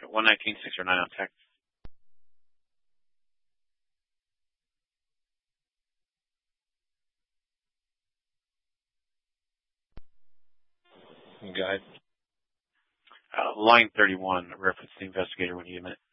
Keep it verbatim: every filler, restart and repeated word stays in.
one nineteen six oh nine on text. Go ahead. Uh, line thirty-one, reference the investigator when you admit.